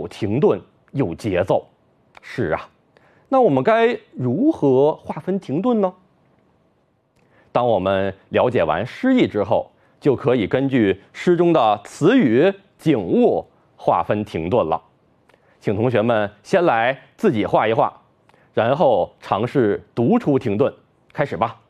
有停顿，有节奏。是啊，那我们该如何划分停顿呢？当我们了解完诗意之后，就可以根据诗中的词语、景物划分停顿了。请同学们先来自己画一画，然后尝试读出停顿。开始吧。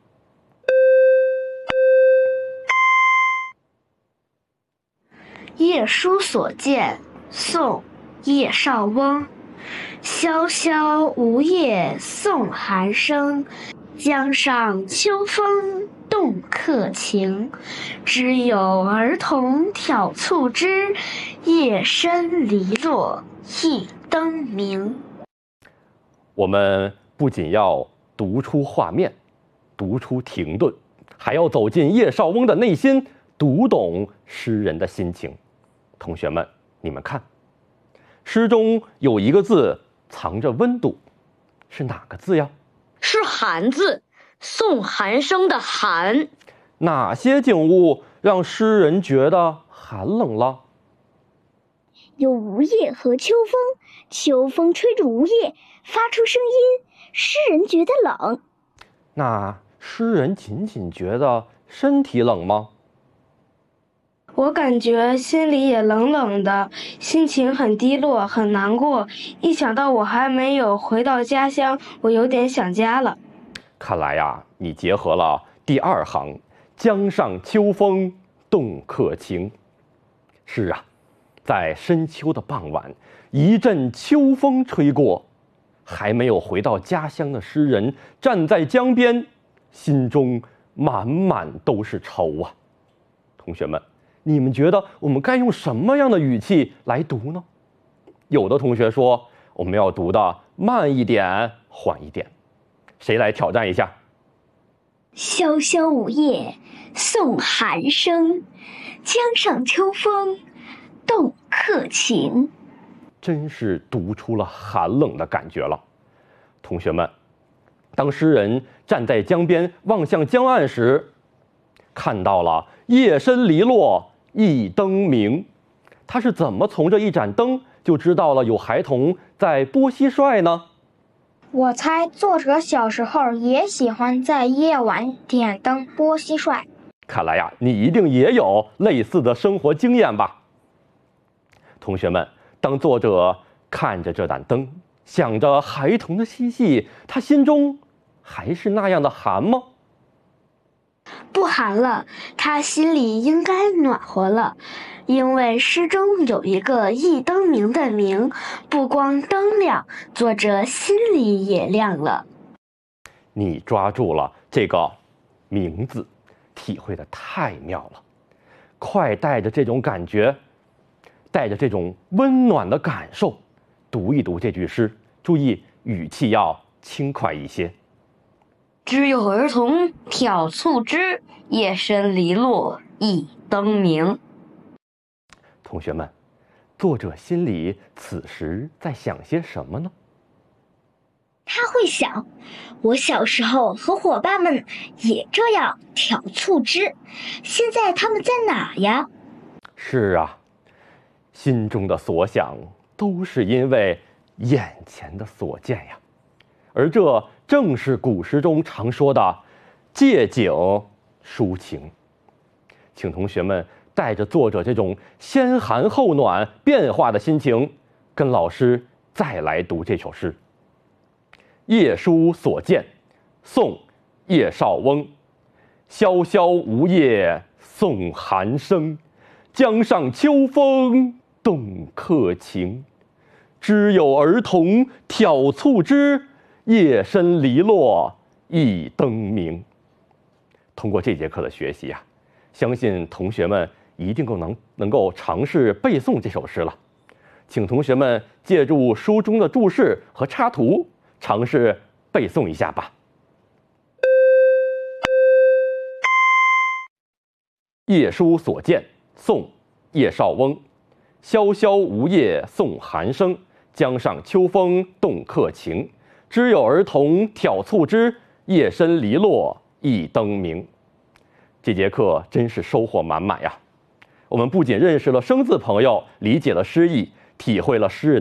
夜书所见，宋·叶绍翁。萧萧梧叶送寒声，江上秋风动客情。知有儿童挑促织，夜深篱落一灯明。 我们不仅要读出画面，读出停顿，还要走进叶绍翁的内心，读懂诗人的心情。同学们，你们看，诗中有一个字藏着温度，是哪个字呀？ 是寒字，送寒声的寒。 哪些景物让诗人觉得寒冷了？ 有梧叶和秋风，秋风吹着梧叶发出声音，诗人觉得冷。 那诗人仅仅觉得身体冷吗？ 我感觉心里也冷冷的，心情很低落，很难过。一想到我还没有回到家乡，我有点想家了。 看来呀，你结合了第二行“江上秋风动客情”。是啊，在深秋的傍晚，一阵秋风吹过，还没有回到家乡的诗人站在江边，心中满满都是愁啊。同学们，你们觉得我们该用什么样的语气来读呢？有的同学说我们要读的慢一点，缓一点。谁来挑战一下？ 萧萧梧叶送寒声，江上秋风动客情。 真是读出了寒冷的感觉了。同学们，当诗人站在江边望向江岸时，看到了夜深篱落一灯明。他是怎么从这一盏灯就知道了有孩童在拨蟋蟀呢？ 我猜作者小时候也喜欢在夜晚点灯拨蟋蟀。 看来呀，你一定也有类似的生活经验吧。同学们，当作者看着这盏灯，想着孩童的嬉戏，他心中还是那样的寒吗？ 不寒了，他心里应该暖和了，因为诗中有一个一灯明的明，不光灯亮，作者心里也亮了。 你抓住了这个名字，体会得太妙了。快带着这种感觉，带着这种温暖的感受，读一读这句诗，注意语气要轻快一些。 知有儿童挑促织，夜深篱落一灯明。 同学们，作者心里此时在想些什么呢？ 他会想，我小时候和伙伴们也这样挑促织，现在他们在哪呀？ 是啊，心中的所想都是因为眼前的所见呀。而这正是古诗中常说的借景抒情。请同学们带着作者这种先寒后暖变化的心情，跟老师再来读这首诗。夜书所见，宋·叶绍翁。萧萧梧叶送寒声，江上秋风动客情。知有儿童挑促织，夜深篱落一灯明。通过这节课的学习啊，相信同学们一定能够尝试背诵这首诗了。请同学们借助书中的注释和插图，尝试背诵一下吧。夜书所见，宋·叶绍翁。萧萧梧叶送寒声，江上秋风动客情。知有儿童挑促织，夜深篱落一灯明。这节课真是收获满满呀！我们不仅认识了生字朋友，理解了诗意，体会了诗人